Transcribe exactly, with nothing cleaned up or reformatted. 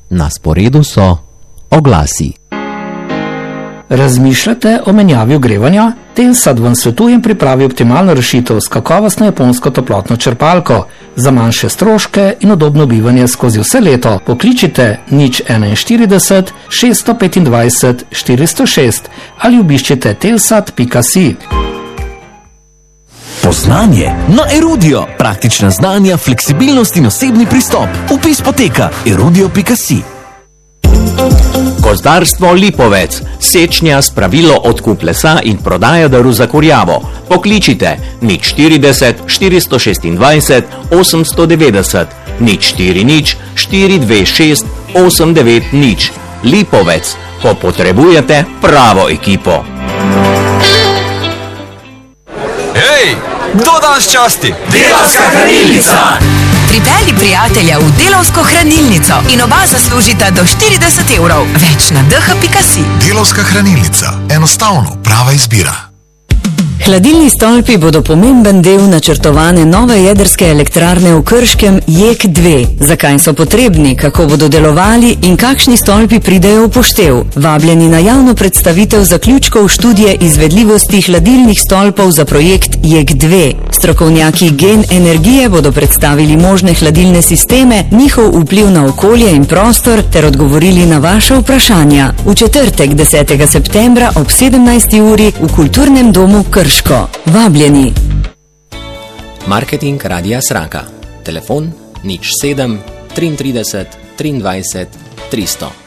Na sporedu so oglasi. Razmišljate o menjavi ogrevanja? Telsat vam svetuje in pripravi optimalno rešitev s kakovostno japonsko toplotno črpalko za manjše stroške in udobno bivanje skozi vse leto. Pokličite nič enainštirideset šeststo petindvajset štiristo šest ali obiščite telsat pika si. Poznanje na Erudio. Praktična znanja, fleksibilnost in osebni pristop. Vpis poteka erudio pika si. Gozdarstvo Lipovec. Sečnja, spravilo, odkup lesa in prodaja drv za kurjavo. Pokličite nič štirideset štiristo šestindvajset osemsto devetdeset, nič štiri nič štiri dve šest osem devet nič. Lipovec. Ko potrebujete pravo ekipo. Hej, kdo danes časti? Delavska hranilnica! Pripelji prijatelja v Delavsko hranilnico in oba zaslužita do štirideset evrov. Več na d h pika si. Delavska hranilnica. Enostavno, prava izbira. Hladilni stolpi bodo pomemben del načrtovane nove jedrske elektrarne v Krškem J E K dve. Zakaj so potrebni, kako bodo delovali in kakšni stolpi pridejo v poštev? Vabljeni na javno predstavitev zaključkov študije izvedljivosti hladilnih stolpov za projekt J E K dve. Strokovnjaki Gen Energije bodo predstavili možne hladilne sisteme, njihov vpliv na okolje in prostor ter odgovorili na vaše vprašanja. V četrtek desetega septembra ob sedemnajsti uri v Kulturnem domu Krško. Vabljeni. Marketing Radia Sraka. Telefon nič sedem triintrideset triindvajset tristo.